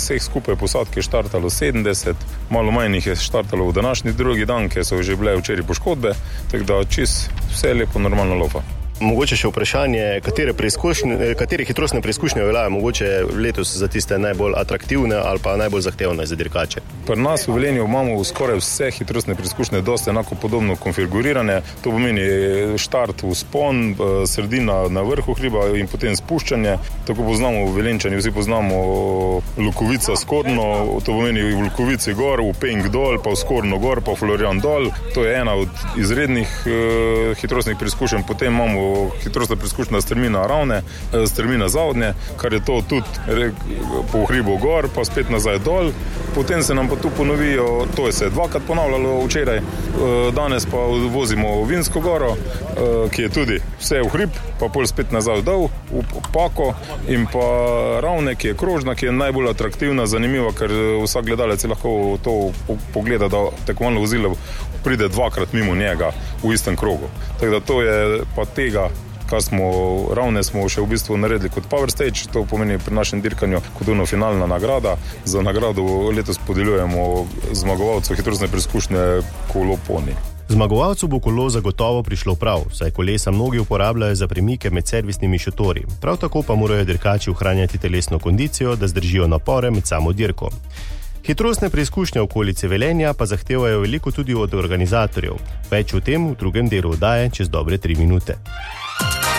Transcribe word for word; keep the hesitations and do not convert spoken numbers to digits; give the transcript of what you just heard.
vseh skupaj posadke štartalo sedemdeset, malo manj jih je štartalo v današnji drugi dan, ker so že bile včeraj poškodbe, tako da čist vse lepo normalno lofa. Mogoče še vprašanje, katere, katere hitrostne preizkušnje veljajo mogoče letos za tiste najbolj atraktivne ali pa najbolj zahtevne za dirkače? Pri nas v Velenju imamo skoraj vse hitrostne preizkušnje dosti enako podobno konfigurirane. To pomeni štart v spon, sredina na vrhu hriba in potem spuščanje. Tako poznamo v Velenčani, vsi poznamo Lukovica skorno, to pomeni v Lukovici gor, v Penk dol, pa v Skorno gor, pa v Florjan dol. To je ena od izrednih uh, hitrostnih preizkušenj. Potem imamo hitrostna preizkušnja strmina ravne, strmina zavodnje, kar je to tudi po hribu gor, pa spet nazaj dol. Potem se nam pa tu ponovijo, to je se dvakrat ponavljalo včeraj, danes pa vozimo v Vinsko goro, ki je tudi vse v hrib, pa pol spet nazaj dol, v Pako in pa ravne, ki je krožna, ki je najbolj atraktivna, zanimiva, ker vsak gledalec lahko to pogleda, da tekmovalno vozilo pride dvakrat mimo njega v istem krogu. Tako da to je pa tega, kar smo, ravne smo še v bistvu naredili kot power stage, to pomeni pri našem dirkanju kot ono finalna nagrada. Za nagrado letos podeljujemo zmagovalcu hitrostne preizkušnje kolo poni. Zmagovalcu bo kolo zagotovo prišlo prav, saj kolesa mnogi uporabljajo za premike med servisnimi šotori. Prav tako pa morajo dirkači ohranjati telesno kondicijo, da zdržijo napore med samo dirko. Hitrostne preizkušnje okolice Velenja pa zahtevajo veliko tudi od organizatorjev. Več o tem v drugem delu oddaje čez dobre tri minute.